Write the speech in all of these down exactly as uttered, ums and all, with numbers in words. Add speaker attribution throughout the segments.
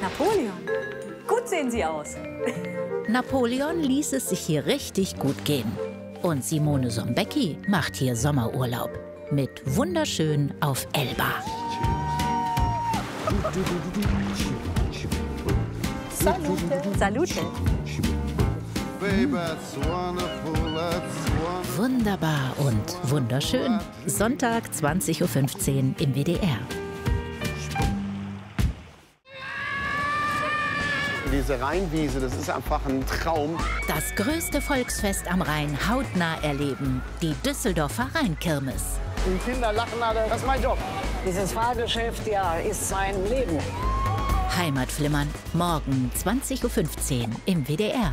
Speaker 1: Napoleon, gut sehen Sie aus.
Speaker 2: Napoleon ließ es sich hier richtig gut gehen. Und Simone Sombecki macht hier Sommerurlaub. Mit wunderschön auf Elba.
Speaker 1: Salute. Salute.
Speaker 2: Wunderbar und wunderschön. Sonntag zwanzig Uhr fünfzehn im W D R.
Speaker 3: Diese Rheinwiese, das ist einfach ein Traum.
Speaker 2: Das größte Volksfest am Rhein hautnah erleben. Die Düsseldorfer Rheinkirmes.
Speaker 3: Die Kinder lachen alle, das ist mein Job.
Speaker 4: Dieses Fahrgeschäft, ja, ist mein Leben.
Speaker 2: Heimatflimmern, morgen zwanzig Uhr fünfzehn im W D R.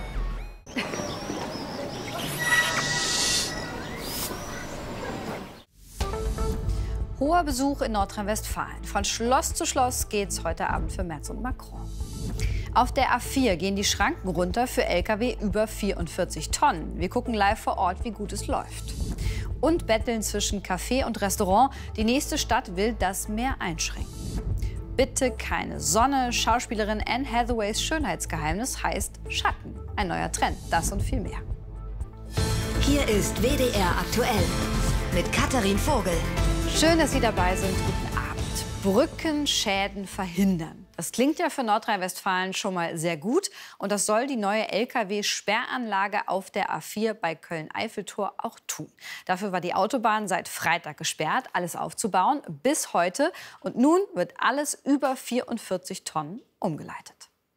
Speaker 5: Hoher Besuch in Nordrhein-Westfalen. Von Schloss zu Schloss geht's heute Abend für Merz und Macron. Auf der A vier gehen die Schranken runter für L K W über vierundvierzig Tonnen. Wir gucken live vor Ort, wie gut es läuft. Und betteln zwischen Café und Restaurant. Die nächste Stadt will das Meer einschränken. Bitte keine Sonne. Schauspielerin Anne Hathaways Schönheitsgeheimnis heißt Schatten. Ein neuer Trend. Das und viel mehr.
Speaker 6: Hier ist W D R aktuell mit Katharin Vogel.
Speaker 5: Schön, dass Sie dabei sind. Guten Abend. Brückenschäden verhindern. Das klingt ja für Nordrhein-Westfalen schon mal sehr gut. Und das soll die neue L K W-Sperranlage auf der A vier bei Köln-Eiffeltor auch tun. Dafür war die Autobahn seit Freitag gesperrt, alles aufzubauen, bis heute. Und nun wird alles über vierundvierzig Tonnen umgeleitet.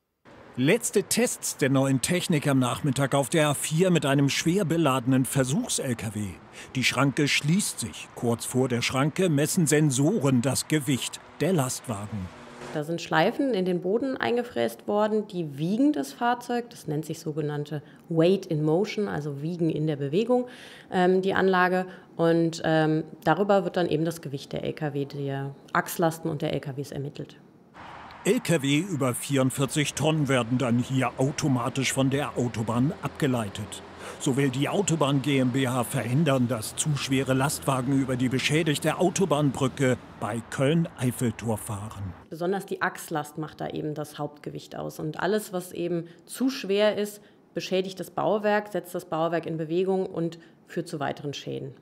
Speaker 7: Letzte Tests der neuen Technik am Nachmittag auf der A vier mit einem schwer beladenen Versuchs-L K W. Die Schranke schließt sich. Kurz vor der Schranke messen Sensoren das Gewicht der Lastwagen.
Speaker 8: Da sind Schleifen in den Boden eingefräst worden, die wiegen das Fahrzeug. Das nennt sich sogenannte Weight in Motion, also Wiegen in der Bewegung, ähm, die Anlage. Und ähm, darüber wird dann eben das Gewicht der L K W, der Achslasten und der L K Ws ermittelt.
Speaker 7: L K W über vierundvierzig Tonnen werden dann hier automatisch von der Autobahn abgeleitet. So will die Autobahn GmbH verhindern, dass zu schwere Lastwagen über die beschädigte Autobahnbrücke bei Köln-Eiffeltor fahren.
Speaker 8: Besonders die Achslast macht da eben das Hauptgewicht aus. Und alles, was eben zu schwer ist, beschädigt das Bauwerk, setzt das Bauwerk in Bewegung und führt zu weiteren Schäden.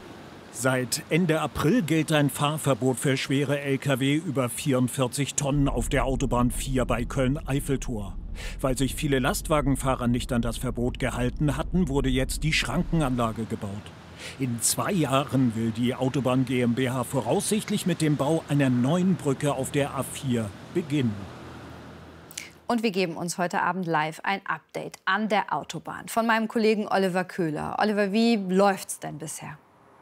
Speaker 7: Seit Ende April gilt ein Fahrverbot für schwere L K W über vierundvierzig Tonnen auf der Autobahn vier bei Köln-Eiffeltor. Weil sich viele Lastwagenfahrer nicht an das Verbot gehalten hatten, wurde jetzt die Schrankenanlage gebaut. In zwei Jahren will die Autobahn GmbH voraussichtlich mit dem Bau einer neuen Brücke auf der A vier beginnen.
Speaker 5: Und wir geben uns heute Abend live ein Update an der Autobahn von meinem Kollegen Oliver Köhler. Oliver, wie läuft's denn bisher?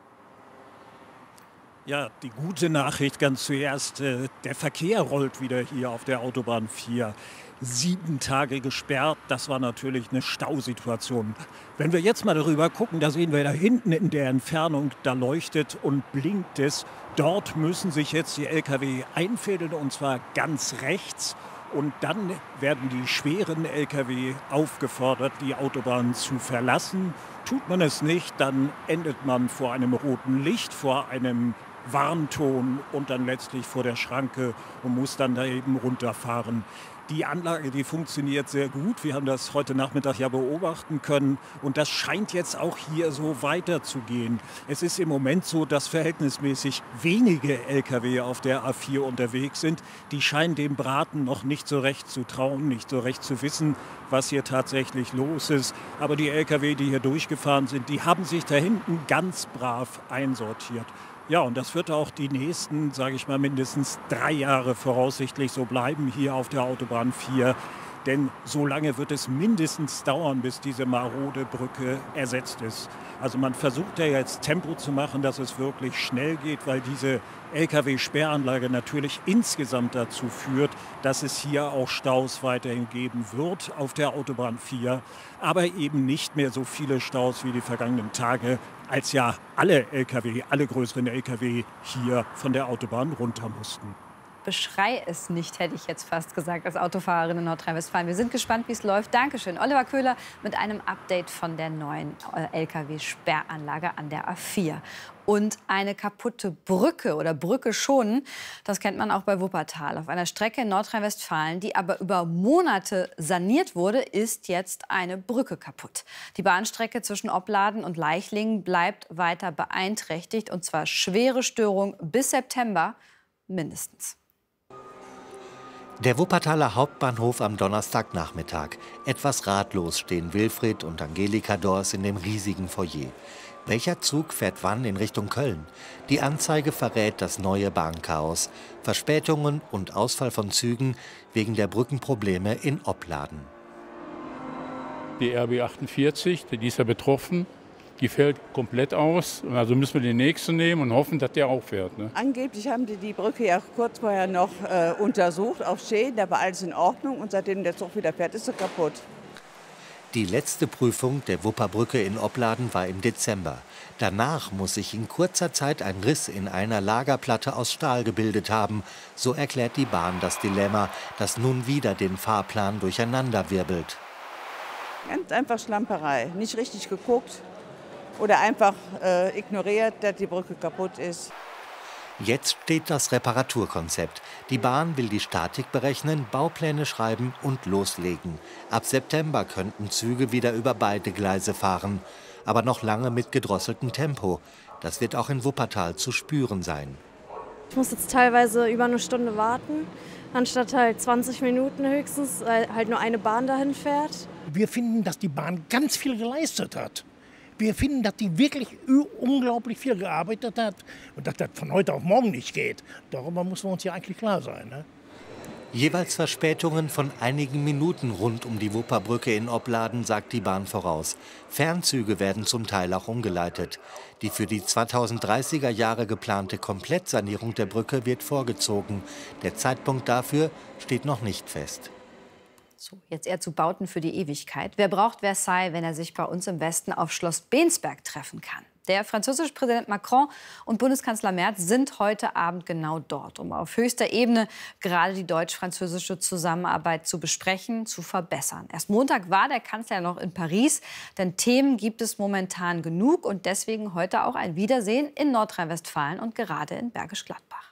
Speaker 7: Ja, die gute Nachricht ganz zuerst, äh, der Verkehr rollt wieder hier auf der Autobahn vier. Sieben Tage gesperrt, das war natürlich eine Stausituation. Wenn wir jetzt mal darüber gucken, da sehen wir da hinten in der Entfernung, da leuchtet und blinkt es. Dort müssen sich jetzt die L K W einfädeln, und zwar ganz rechts. Und dann werden die schweren L K W aufgefordert, die Autobahn zu verlassen. Tut man es nicht, dann endet man vor einem roten Licht, vor einem Warnton und dann letztlich vor der Schranke und muss dann da eben runterfahren. Die Anlage, die funktioniert sehr gut. Wir haben das heute Nachmittag ja beobachten können. Und das scheint jetzt auch hier so weiterzugehen. Es ist im Moment so, dass verhältnismäßig wenige L K W auf der A vier unterwegs sind. Die scheinen dem Braten noch nicht so recht zu trauen, nicht so recht zu wissen, was hier tatsächlich los ist. Aber die L K W, die hier durchgefahren sind, die haben sich da hinten ganz brav einsortiert. Ja, und das wird auch die nächsten, sage ich mal, mindestens drei Jahre voraussichtlich so bleiben hier auf der Autobahn vier. Denn so lange wird es mindestens dauern, bis diese marode Brücke ersetzt ist. Also man versucht ja jetzt Tempo zu machen, dass es wirklich schnell geht, weil diese L K W-Sperranlage natürlich insgesamt dazu führt, dass es hier auch Staus weiterhin geben wird auf der Autobahn vier. Aber eben nicht mehr so viele Staus wie die vergangenen Tage, als ja alle L K W, alle größeren L K W hier von der Autobahn runter mussten.
Speaker 5: beschrei es nicht, hätte ich jetzt fast gesagt, als Autofahrerin in Nordrhein-Westfalen. Wir sind gespannt, wie es läuft. Dankeschön, Oliver Köhler, mit einem Update von der neuen L K W-Sperranlage an der A vier. Und eine kaputte Brücke oder Brücke schonen, das kennt man auch bei Wuppertal. Auf einer Strecke in Nordrhein-Westfalen, die aber über Monate saniert wurde, ist jetzt eine Brücke kaputt. Die Bahnstrecke zwischen Opladen und Leichlingen bleibt weiter beeinträchtigt, und zwar schwere Störung bis September mindestens.
Speaker 9: Der Wuppertaler Hauptbahnhof am Donnerstagnachmittag. Etwas ratlos stehen Wilfried und Angelika Dors in dem riesigen Foyer. Welcher Zug fährt wann in Richtung Köln? Die Anzeige verrät das neue Bahnchaos. Verspätungen und Ausfall von Zügen wegen der Brückenprobleme in Opladen.
Speaker 10: Die R B achtundvierzig, die ist ja betroffen, die fällt komplett aus. Also müssen wir den nächsten nehmen und hoffen, dass der auch fährt. Ne?
Speaker 11: Angeblich haben die die Brücke ja kurz vorher noch äh, untersucht auf Schäden. Da war alles in Ordnung, und seitdem der Zug wieder fährt, ist er kaputt.
Speaker 9: Die letzte Prüfung der Wupperbrücke in Opladen war im Dezember. Danach muss sich in kurzer Zeit ein Riss in einer Lagerplatte aus Stahl gebildet haben. So erklärt die Bahn das Dilemma, das nun wieder den Fahrplan durcheinanderwirbelt.
Speaker 11: Ganz einfach Schlamperei. Nicht richtig geguckt oder einfach äh, ignoriert, dass die Brücke kaputt ist.
Speaker 9: Jetzt steht das Reparaturkonzept. Die Bahn will die Statik berechnen, Baupläne schreiben und loslegen. Ab September könnten Züge wieder über beide Gleise fahren. Aber noch lange mit gedrosseltem Tempo. Das wird auch in Wuppertal zu spüren sein.
Speaker 12: Ich muss jetzt teilweise über eine Stunde warten, anstatt halt zwanzig Minuten höchstens, weil halt nur eine Bahn dahin fährt.
Speaker 13: Wir finden, dass die Bahn ganz viel geleistet hat. Wir finden, dass die wirklich unglaublich viel gearbeitet hat und dass das von heute auf morgen nicht geht. Darüber muss man uns ja eigentlich klar sein. Ne?
Speaker 9: Jeweils Verspätungen von einigen Minuten rund um die Wupperbrücke in Opladen, sagt die Bahn voraus. Fernzüge werden zum Teil auch umgeleitet. Die für die zweitausenddreißiger Jahre geplante Komplettsanierung der Brücke wird vorgezogen. Der Zeitpunkt dafür steht noch nicht fest.
Speaker 5: So, jetzt eher zu Bauten für die Ewigkeit. Wer braucht Versailles, wenn er sich bei uns im Westen auf Schloss Bensberg treffen kann? Der französische Präsident Macron und Bundeskanzler Merz sind heute Abend genau dort, um auf höchster Ebene gerade die deutsch-französische Zusammenarbeit zu besprechen, zu verbessern. Erst Montag war der Kanzler noch in Paris, denn Themen gibt es momentan genug, und deswegen heute auch ein Wiedersehen in Nordrhein-Westfalen und gerade in Bergisch Gladbach.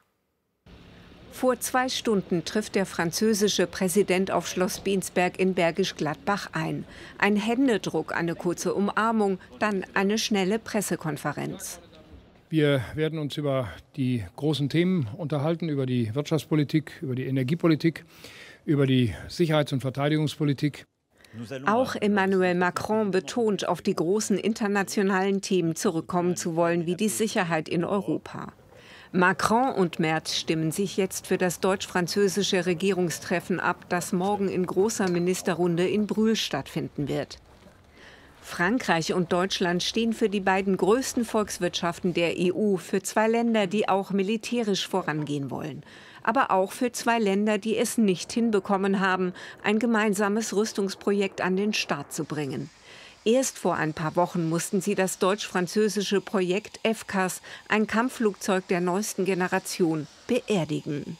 Speaker 14: Vor zwei Stunden trifft der französische Präsident auf Schloss Bensberg in Bergisch Gladbach ein. Ein Händedruck, eine kurze Umarmung, dann eine schnelle Pressekonferenz.
Speaker 10: Wir werden uns über die großen Themen unterhalten, über die Wirtschaftspolitik, über die Energiepolitik, über die Sicherheits- und Verteidigungspolitik.
Speaker 14: Auch Emmanuel Macron betont, auf die großen internationalen Themen zurückkommen zu wollen, wie die Sicherheit in Europa. Macron und Merz stimmen sich jetzt für das deutsch-französische Regierungstreffen ab, das morgen in großer Ministerrunde in Brühl stattfinden wird. Frankreich und Deutschland stehen für die beiden größten Volkswirtschaften der E U, für zwei Länder, die auch militärisch vorangehen wollen. Aber auch für zwei Länder, die es nicht hinbekommen haben, ein gemeinsames Rüstungsprojekt an den Start zu bringen. Erst vor ein paar Wochen mussten sie das deutsch-französische Projekt F C A S, ein Kampfflugzeug der neuesten Generation, beerdigen.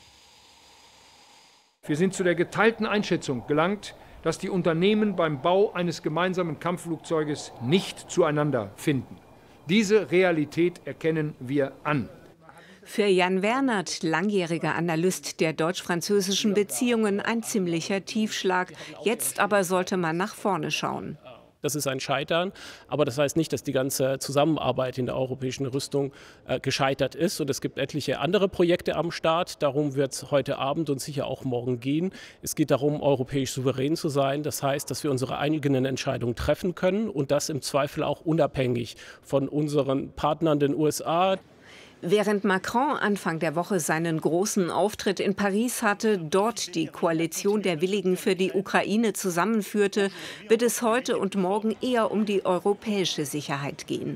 Speaker 10: Wir sind zu der geteilten Einschätzung gelangt, dass die Unternehmen beim Bau eines gemeinsamen Kampfflugzeuges nicht zueinander finden. Diese Realität erkennen wir an.
Speaker 14: Für Jan Wernert, langjähriger Analyst der deutsch-französischen Beziehungen, ein ziemlicher Tiefschlag. Jetzt aber sollte man nach vorne schauen.
Speaker 15: Das ist ein Scheitern, aber das heißt nicht, dass die ganze Zusammenarbeit in der europäischen Rüstung äh, gescheitert ist. Und es gibt etliche andere Projekte am Start. Darum wird es heute Abend und sicher auch morgen gehen. Es geht darum, europäisch souverän zu sein. Das heißt, dass wir unsere eigenen Entscheidungen treffen können und das im Zweifel auch unabhängig von unseren Partnern, den U S A.
Speaker 14: Während Macron Anfang der Woche seinen großen Auftritt in Paris hatte, dort die Koalition der Willigen für die Ukraine zusammenführte, wird es heute und morgen eher um die europäische Sicherheit gehen.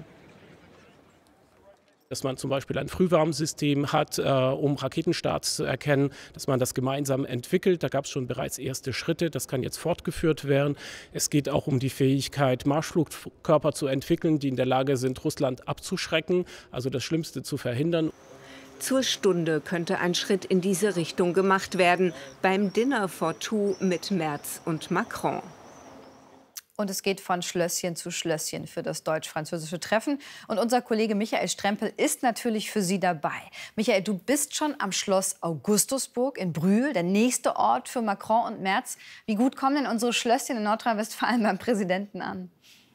Speaker 15: Dass man zum Beispiel ein Frühwarnsystem hat, äh, um Raketenstarts zu erkennen, dass man das gemeinsam entwickelt. Da gab es schon bereits erste Schritte, das kann jetzt fortgeführt werden. Es geht auch um die Fähigkeit, Marschflugkörper zu entwickeln, die in der Lage sind, Russland abzuschrecken, also das Schlimmste zu verhindern.
Speaker 14: Zur Stunde könnte ein Schritt in diese Richtung gemacht werden, beim Dinner for Two mit Merz und Macron.
Speaker 5: Und es geht von Schlösschen zu Schlösschen für das deutsch-französische Treffen. Und unser Kollege Michael Strempel ist natürlich für Sie dabei. Michael, du bist schon am Schloss Augustusburg in Brühl, der nächste Ort für Macron und Merz. Wie gut kommen denn unsere Schlösschen in Nordrhein-Westfalen beim Präsidenten an?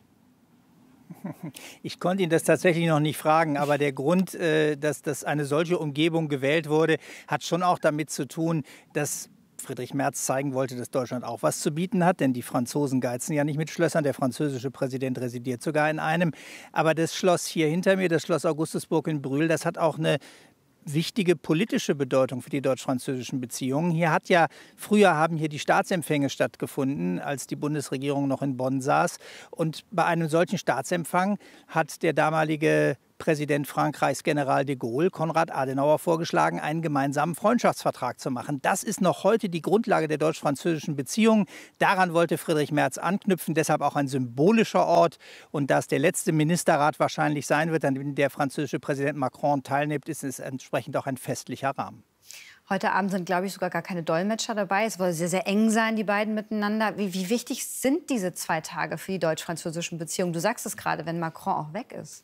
Speaker 16: Ich konnte ihn das tatsächlich noch nicht fragen, aber der Grund, äh, dass, dass eine solche Umgebung gewählt wurde, hat schon auch damit zu tun, dass Friedrich Merz zeigen wollte, dass Deutschland auch was zu bieten hat, denn die Franzosen geizen ja nicht mit Schlössern. Der französische Präsident residiert sogar in einem. Aber das Schloss hier hinter mir, das Schloss Augustusburg in Brühl, das hat auch eine wichtige politische Bedeutung für die deutsch-französischen Beziehungen. Hier hat ja, früher haben hier die Staatsempfänge stattgefunden, als die Bundesregierung noch in Bonn saß. Und bei einem solchen Staatsempfang hat der damalige Präsident Frankreichs, General de Gaulle, Konrad Adenauer, vorgeschlagen, einen gemeinsamen Freundschaftsvertrag zu machen. Das ist noch heute die Grundlage der deutsch-französischen Beziehungen. Daran wollte Friedrich Merz anknüpfen, deshalb auch ein symbolischer Ort. Und dass der letzte Ministerrat wahrscheinlich sein wird, an dem der französische Präsident Macron teilnimmt, ist es entsprechend auch ein festlicher Rahmen.
Speaker 5: Heute Abend sind, glaube ich, sogar gar keine Dolmetscher dabei. Es soll sehr, sehr eng sein, die beiden miteinander. Wie, wie wichtig sind diese zwei Tage für die deutsch-französischen Beziehungen? Du sagst es gerade, wenn Macron auch weg ist.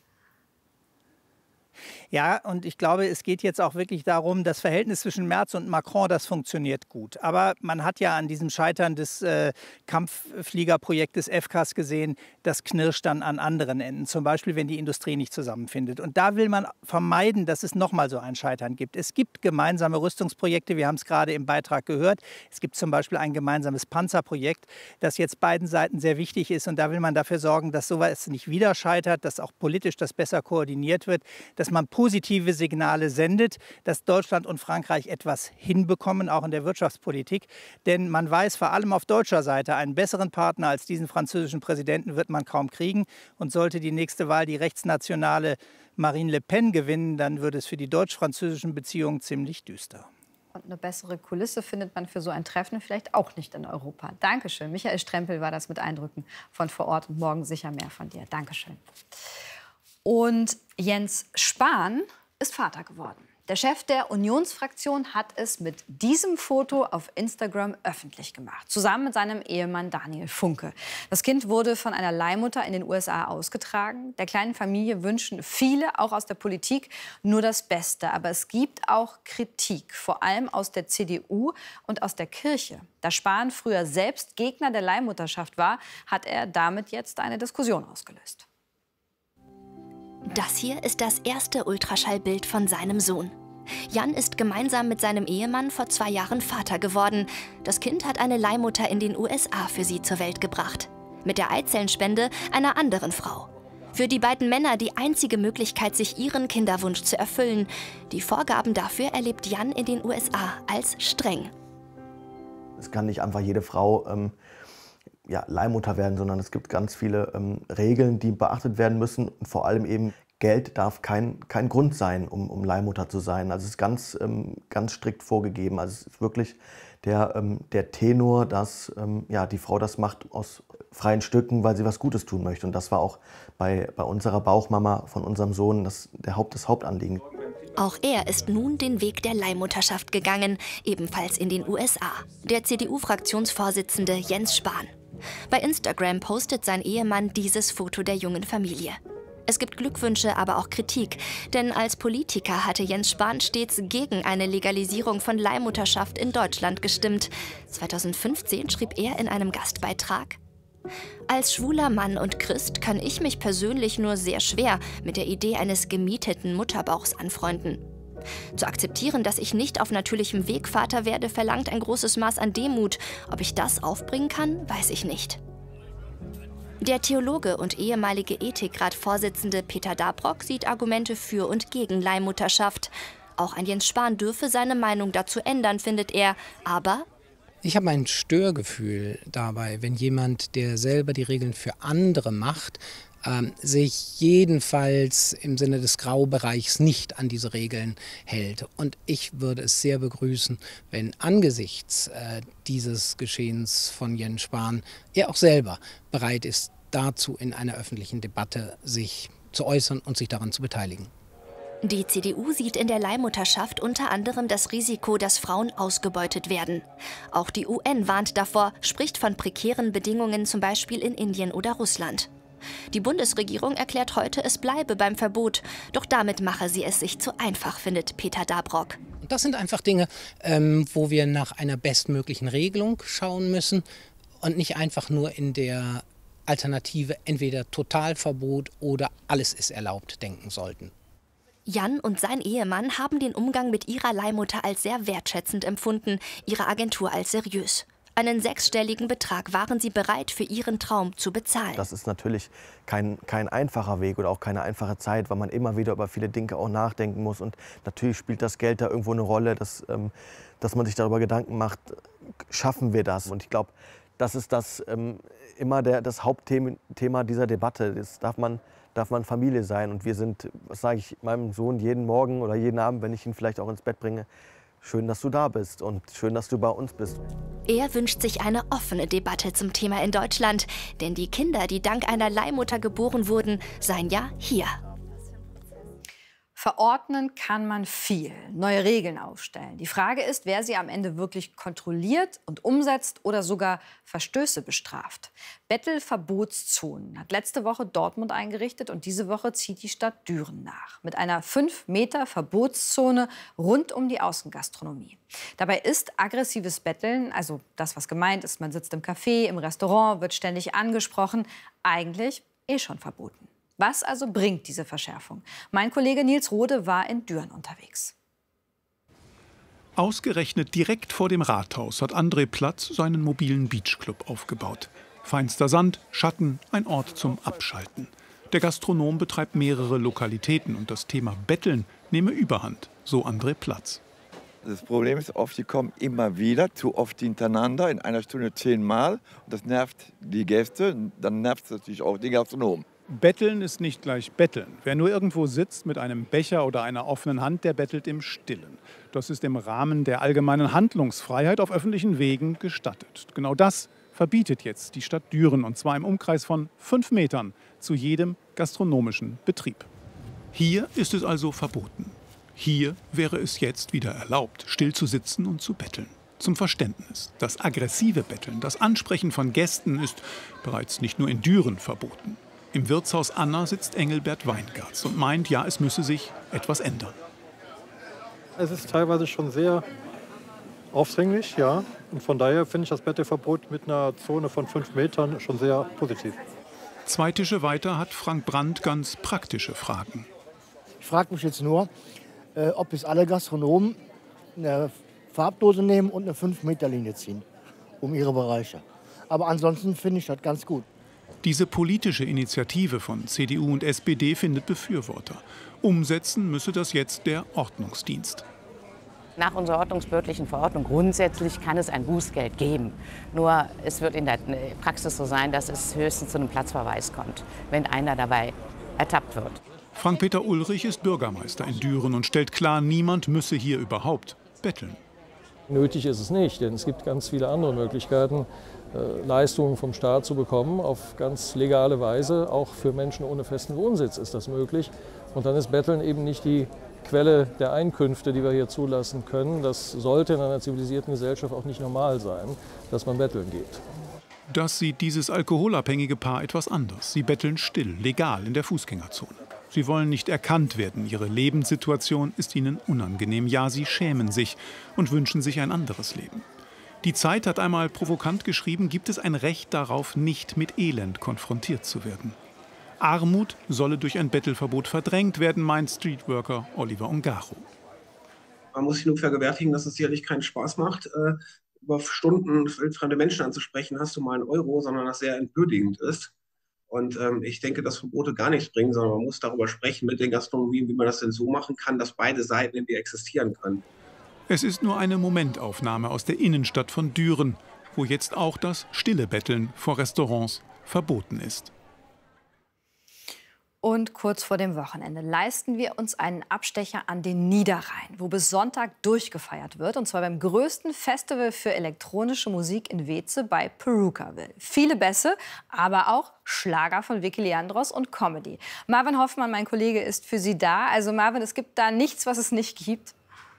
Speaker 16: Ja, und ich glaube, es geht jetzt auch wirklich darum, das Verhältnis zwischen Merz und Macron, das funktioniert gut. Aber man hat ja an diesem Scheitern des äh, Kampffliegerprojektes F C A S gesehen, das knirscht dann an anderen Enden. Zum Beispiel, wenn die Industrie nicht zusammenfindet. Und da will man vermeiden, dass es nochmal so ein Scheitern gibt. Es gibt gemeinsame Rüstungsprojekte, wir haben es gerade im Beitrag gehört. Es gibt zum Beispiel ein gemeinsames Panzerprojekt, das jetzt beiden Seiten sehr wichtig ist. Und da will man dafür sorgen, dass sowas nicht wieder scheitert, dass auch politisch das besser koordiniert wird, dass man positive Signale sendet, dass Deutschland und Frankreich etwas hinbekommen, auch in der Wirtschaftspolitik. Denn man weiß, vor allem auf deutscher Seite, einen besseren Partner als diesen französischen Präsidenten wird man kaum kriegen. Und sollte die nächste Wahl die rechtsnationale Marine Le Pen gewinnen, dann wird es für die deutsch-französischen Beziehungen ziemlich düster.
Speaker 5: Und eine bessere Kulisse findet man für so ein Treffen vielleicht auch nicht in Europa. Dankeschön. Michael Strempel war das mit Eindrücken von vor Ort. Und morgen sicher mehr von dir. Dankeschön. Und Jens Spahn ist Vater geworden. Der Chef der Unionsfraktion hat es mit diesem Foto auf Instagram öffentlich gemacht, zusammen mit seinem Ehemann Daniel Funke. Das Kind wurde von einer Leihmutter in den U S A ausgetragen. Der kleinen Familie wünschen viele, auch aus der Politik, nur das Beste. Aber es gibt auch Kritik, vor allem aus der C D U und aus der Kirche. Da Spahn früher selbst Gegner der Leihmutterschaft war, hat er damit jetzt eine Diskussion ausgelöst.
Speaker 17: Das hier ist das erste Ultraschallbild von seinem Sohn. Jan ist gemeinsam mit seinem Ehemann vor zwei Jahren Vater geworden. Das Kind hat eine Leihmutter in den U S A für sie zur Welt gebracht. Mit der Eizellenspende einer anderen Frau. Für die beiden Männer die einzige Möglichkeit, sich ihren Kinderwunsch zu erfüllen. Die Vorgaben dafür erlebt Jan in den U S A als streng.
Speaker 18: Es kann nicht einfach jede Frau ähm Ja, Leihmutter werden, sondern es gibt ganz viele ähm, Regeln, die beachtet werden müssen. Und vor allem eben Geld darf kein, kein Grund sein, um, um Leihmutter zu sein. Also es ist ganz, ähm, ganz strikt vorgegeben. Also es ist wirklich der, ähm, der Tenor, dass ähm, ja, die Frau das macht aus freien Stücken, weil sie was Gutes tun möchte. Und das war auch bei, bei unserer Bauchmama von unserem Sohn das, der Haupt, das Hauptanliegen.
Speaker 17: Auch er ist nun den Weg der Leihmutterschaft gegangen, ebenfalls in den U S A. Der C D U-Fraktionsvorsitzende Jens Spahn. Bei Instagram postet sein Ehemann dieses Foto der jungen Familie. Es gibt Glückwünsche, aber auch Kritik. Denn als Politiker hatte Jens Spahn stets gegen eine Legalisierung von Leihmutterschaft in Deutschland gestimmt. zweitausendfünfzehn schrieb er in einem Gastbeitrag: Als schwuler Mann und Christ kann ich mich persönlich nur sehr schwer mit der Idee eines gemieteten Mutterbauchs anfreunden. Zu akzeptieren, dass ich nicht auf natürlichem Weg Vater werde, verlangt ein großes Maß an Demut. Ob ich das aufbringen kann, weiß ich nicht. Der Theologe und ehemalige Ethikrat-Vorsitzende Peter Dabrock sieht Argumente für und gegen Leihmutterschaft. Auch ein Jens Spahn dürfe seine Meinung dazu ändern, findet er. Aber
Speaker 19: ich habe ein Störgefühl dabei, wenn jemand, der selber die Regeln für andere macht, ähm, sich jedenfalls im Sinne des Graubereichs nicht an diese Regeln hält. Und ich würde es sehr begrüßen, wenn angesichts äh, dieses Geschehens von Jens Spahn er auch selber bereit ist, dazu in einer öffentlichen Debatte sich zu äußern und sich daran zu beteiligen.
Speaker 17: Die C D U sieht in der Leihmutterschaft unter anderem das Risiko, dass Frauen ausgebeutet werden. Auch die U N warnt davor, spricht von prekären Bedingungen zum Beispiel in Indien oder Russland. Die Bundesregierung erklärt heute, es bleibe beim Verbot. Doch damit mache sie es sich zu einfach, findet Peter Dabrock.
Speaker 19: Das sind einfach Dinge, ähm, wo wir nach einer bestmöglichen Regelung schauen müssen und nicht einfach nur in der Alternative entweder Totalverbot oder alles ist erlaubt denken sollten.
Speaker 17: Jan und sein Ehemann haben den Umgang mit ihrer Leihmutter als sehr wertschätzend empfunden, ihre Agentur als seriös. Einen sechsstelligen Betrag waren sie bereit, für ihren Traum zu bezahlen.
Speaker 18: Das ist natürlich kein, kein einfacher Weg oder auch keine einfache Zeit, weil man immer wieder über viele Dinge auch nachdenken muss. Und natürlich spielt das Geld da irgendwo eine Rolle, dass, ähm, dass man sich darüber Gedanken macht, schaffen wir das? Und ich glaube, das ist das, ähm, immer der, das Hauptthema dieser Debatte. Das darf man darf man Familie sein. Und wir sind, was sage ich meinem Sohn jeden Morgen oder jeden Abend, wenn ich ihn vielleicht auch ins Bett bringe, schön, dass du da bist und schön, dass du bei uns bist.
Speaker 17: Er wünscht sich eine offene Debatte zum Thema in Deutschland. Denn die Kinder, die dank einer Leihmutter geboren wurden, seien ja hier.
Speaker 5: Verordnen kann man viel, neue Regeln aufstellen. Die Frage ist, wer sie am Ende wirklich kontrolliert und umsetzt oder sogar Verstöße bestraft. Bettelverbotszonen hat letzte Woche Dortmund eingerichtet und diese Woche zieht die Stadt Düren nach. Mit einer fünf Meter Verbotszone rund um die Außengastronomie. Dabei ist aggressives Betteln, also das, was gemeint ist, man sitzt im Café, im Restaurant, wird ständig angesprochen, eigentlich eh schon verboten. Was also bringt diese Verschärfung? Mein Kollege Nils Rode war in Düren unterwegs.
Speaker 20: Ausgerechnet direkt vor dem Rathaus hat André Platz seinen mobilen Beachclub aufgebaut. Feinster Sand, Schatten, ein Ort zum Abschalten. Der Gastronom betreibt mehrere Lokalitäten und das Thema Betteln nehme Überhand, so André Platz.
Speaker 21: Das Problem ist oft, die kommen immer wieder, zu oft hintereinander, in einer Stunde zehnmal. Und das nervt die Gäste, dann nervt es natürlich auch die Gastronomen.
Speaker 20: Betteln ist nicht gleich Betteln. Wer nur irgendwo sitzt mit einem Becher oder einer offenen Hand, der bettelt im Stillen. Das ist im Rahmen der allgemeinen Handlungsfreiheit auf öffentlichen Wegen gestattet. Genau das verbietet jetzt die Stadt Düren, und zwar im Umkreis von fünf Metern zu jedem gastronomischen Betrieb. Hier ist es also verboten. Hier wäre es jetzt wieder erlaubt, still zu sitzen und zu betteln. Zum Verständnis, das aggressive Betteln, das Ansprechen von Gästen ist bereits nicht nur in Düren verboten. Im Wirtshaus Anna sitzt Engelbert Weingartz und meint, ja, es müsse sich etwas ändern.
Speaker 22: Es ist teilweise schon sehr aufdringlich, ja. Und von daher finde ich das Bettelverbot mit einer Zone von fünf Metern schon sehr positiv.
Speaker 20: Zwei Tische weiter hat Frank Brandt ganz praktische Fragen.
Speaker 23: Ich frage mich jetzt nur, äh, ob jetzt alle Gastronomen eine Farbdose nehmen und eine fünf Meter Linie ziehen, um ihre Bereiche. Aber ansonsten finde ich das ganz gut.
Speaker 20: Diese politische Initiative von C D U und S P D findet Befürworter. Umsetzen müsse das jetzt der Ordnungsdienst.
Speaker 24: Nach unserer ordnungsbehördlichen Verordnung grundsätzlich kann es ein Bußgeld geben. Nur es wird in der Praxis so sein, dass es höchstens zu einem Platzverweis kommt, wenn einer dabei ertappt wird.
Speaker 20: Frank-Peter Ulrich ist Bürgermeister in Düren und stellt klar, niemand müsse hier überhaupt betteln.
Speaker 25: Nötig ist es nicht, denn es gibt ganz viele andere Möglichkeiten, Leistungen vom Staat zu bekommen, auf ganz legale Weise. Auch für Menschen ohne festen Wohnsitz ist das möglich. Und dann ist Betteln eben nicht die Quelle der Einkünfte, die wir hier zulassen können. Das sollte in einer zivilisierten Gesellschaft auch nicht normal sein, dass man betteln geht.
Speaker 20: Das sieht dieses alkoholabhängige Paar etwas anders. Sie betteln still, legal in der Fußgängerzone. Sie wollen nicht erkannt werden. Ihre Lebenssituation ist ihnen unangenehm. Ja, sie schämen sich und wünschen sich ein anderes Leben. Die Zeit hat einmal provokant geschrieben, gibt es ein Recht darauf, nicht mit Elend konfrontiert zu werden. Armut solle durch ein Bettelverbot verdrängt werden, meint Streetworker Oliver Ungaro.
Speaker 26: Man muss sich nur vergewärtigen, dass es sicherlich keinen Spaß macht, äh, über Stunden fremde Menschen anzusprechen, hast du mal einen Euro, sondern das sehr entwürdigend ist. Und ähm, ich denke, dass Verbote gar nichts bringen, sondern man muss darüber sprechen mit den Gastronomien, wie man das denn so machen kann, dass beide Seiten irgendwie existieren können.
Speaker 20: Es ist nur eine Momentaufnahme aus der Innenstadt von Düren, wo jetzt auch das stille Betteln vor Restaurants verboten ist.
Speaker 5: Und kurz vor dem Wochenende leisten wir uns einen Abstecher an den Niederrhein, wo bis Sonntag durchgefeiert wird. Und zwar beim größten Festival für elektronische Musik in Weeze bei Perukaville. Viele Bässe, aber auch Schlager von Vicky Leandros und Comedy. Marvin Hoffmann, mein Kollege, ist für Sie da. Also Marvin, es gibt da nichts, was es nicht gibt.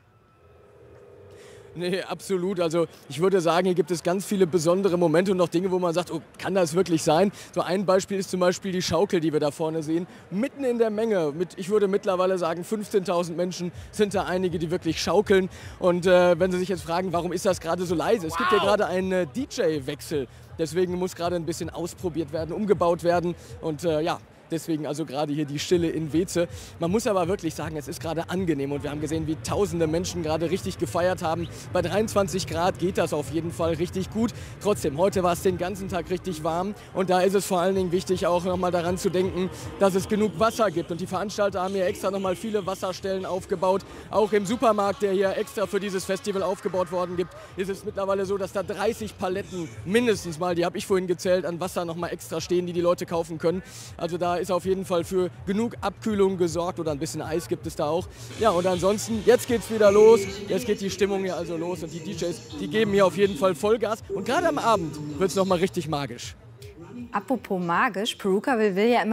Speaker 1: Nee, absolut. Also ich würde sagen, hier gibt es ganz viele besondere Momente und auch Dinge, wo man sagt, oh, kann das wirklich sein? So ein Beispiel ist zum Beispiel die Schaukel, die wir da vorne sehen. Mitten in der Menge, mit, ich würde mittlerweile sagen, fünfzehntausend Menschen sind da einige, die wirklich schaukeln. Und äh, wenn Sie sich jetzt fragen, warum ist das gerade so leise? Es gibt ja gerade einen äh, D J-Wechsel. Deswegen muss gerade ein bisschen ausprobiert werden, umgebaut werden. Und äh, ja, deswegen also gerade hier die Stille in Weeze. Man muss aber wirklich sagen, es ist gerade angenehm und wir haben gesehen, wie tausende Menschen gerade richtig gefeiert haben. Bei dreiundzwanzig Grad geht das auf jeden Fall richtig gut. Trotzdem, heute war es den ganzen Tag richtig warm und da ist es vor allen Dingen wichtig, auch noch mal daran zu denken, dass es genug Wasser gibt. Und die Veranstalter haben hier extra noch mal viele Wasserstellen aufgebaut. Auch im Supermarkt, der hier extra für dieses Festival aufgebaut worden gibt, ist es mittlerweile so, dass da dreißig Paletten mindestens mal, die habe ich vorhin gezählt, an Wasser noch mal extra stehen, die die Leute kaufen können. Also da ist auf jeden Fall für genug Abkühlung gesorgt oder ein bisschen Eis gibt es da auch. Ja, und ansonsten, jetzt geht's wieder los. Jetzt geht die Stimmung hier also los und die D Js, die geben hier auf jeden Fall Vollgas. Und gerade am Abend wird es noch mal richtig magisch.
Speaker 5: Apropos magisch, Perukaville will ja immer